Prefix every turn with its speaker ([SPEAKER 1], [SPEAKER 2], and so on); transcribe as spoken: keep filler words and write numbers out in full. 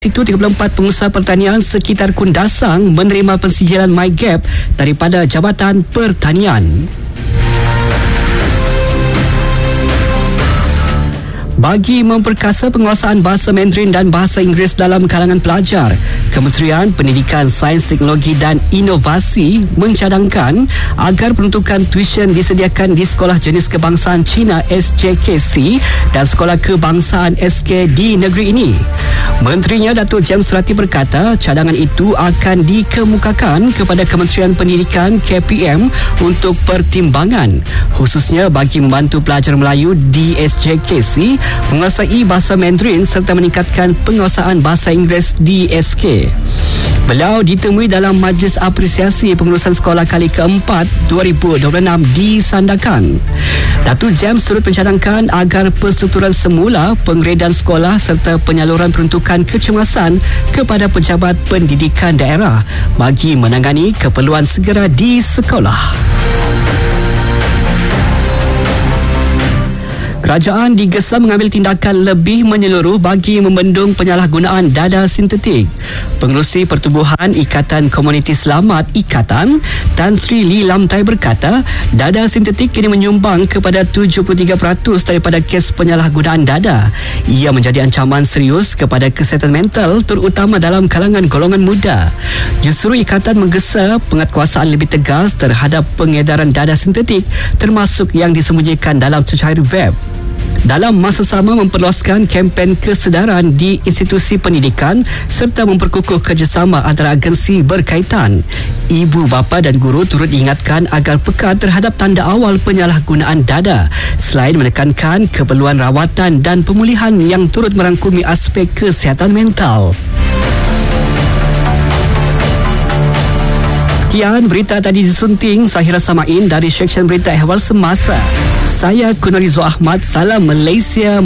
[SPEAKER 1] Itu tiga puluh empat pengusaha pertanian sekitar Kundasang menerima pensijilan MyGap daripada Jabatan Pertanian. Bagi memperkasa penguasaan bahasa Mandarin dan bahasa Inggeris dalam kalangan pelajar, Kementerian Pendidikan, Sains, Teknologi dan Inovasi mencadangkan agar peruntukan tuition disediakan di Sekolah Jenis Kebangsaan Cina S J K C dan Sekolah Kebangsaan S K di negeri ini. Menterinya Datuk James Ratih berkata cadangan itu akan dikemukakan kepada Kementerian Pendidikan K P M untuk pertimbangan, khususnya bagi membantu pelajar Melayu di S J K C menguasai bahasa Mandarin serta meningkatkan penguasaan bahasa Inggeris di S K. Beliau ditemui dalam Majlis Apresiasi Pengurusan Sekolah kali keempat dua ribu dua puluh enam di Sandakan. Datuk James turut mencadangkan agar perstrukturan semula, penggredan sekolah serta penyaluran peruntukan kecemasan kepada pejabat pendidikan daerah bagi menangani keperluan segera di sekolah. Kerajaan digesa mengambil tindakan lebih menyeluruh bagi membendung penyalahgunaan dada sintetik. Pengerusi Pertubuhan Ikatan Komuniti Selamat Ikatan, Tan Sri Lee Lam Tai berkata, dada sintetik kini menyumbang kepada tujuh puluh tiga peratus daripada kes penyalahgunaan dada. Ia menjadi ancaman serius kepada kesihatan mental terutama dalam kalangan golongan muda. Justru Ikatan menggesa penguatkuasaan lebih tegas terhadap pengedaran dada sintetik termasuk yang disembunyikan dalam cecair web. Dalam masa sama memperluaskan kempen kesedaran di institusi pendidikan serta memperkukuh kerjasama antara agensi berkaitan. Ibu bapa dan guru turut diingatkan agar peka terhadap tanda awal penyalahgunaan dada selain menekankan keperluan rawatan dan pemulihan yang turut merangkumi aspek kesihatan mental. Sekian berita tadi disunting Zahira Samain dari Seksyen Berita Ehwal Semasa. Saya Kunarizo Ahmad, salam Malaysia.